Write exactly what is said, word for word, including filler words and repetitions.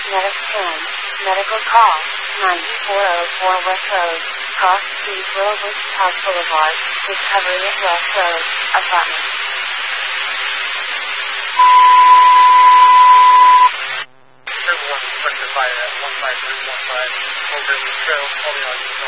Mediscan, medical call, nine four zero four West Road, Cross Street, Willow Park Boulevard, Discovery at West Road, apartment